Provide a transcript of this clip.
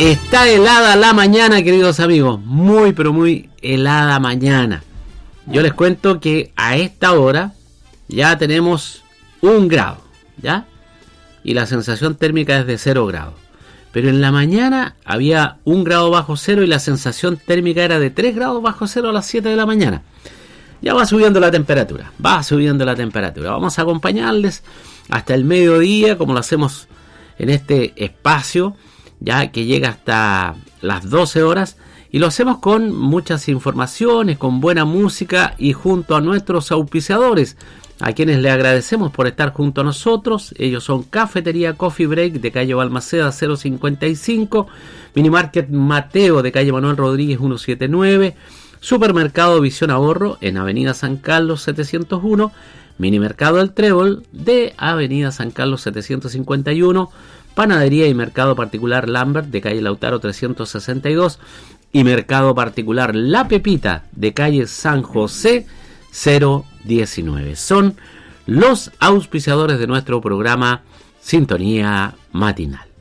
Está helada la mañana, queridos amigos. Muy, pero muy helada mañana. Yo les cuento que a esta hora ya tenemos 1 grado, ¿ya? Y la sensación térmica es de 0 grados. Pero en la mañana había 1 grado bajo cero y la sensación térmica era de 3 grados bajo cero a las 7 de la mañana. Ya va subiendo la temperatura, Vamos a acompañarles hasta el mediodía, como lo hacemos en este espacio, ya que llega hasta las 12 horas. Y lo hacemos con muchas informaciones, con buena música y junto a nuestros auspiciadores, a quienes le agradecemos por estar junto a nosotros. Ellos son Cafetería Coffee Break de calle Balmaceda 055, Minimarket Mateo de calle Manuel Rodríguez 179, Supermercado Visión Ahorro en Avenida San Carlos 701, Minimercado El Trébol de Avenida San Carlos 751, Panadería y Mercado Particular Lambert de calle Lautaro 362 y Mercado Particular La Pepita de calle San José 019. Son los auspiciadores de nuestro programa Sintonía Matinal.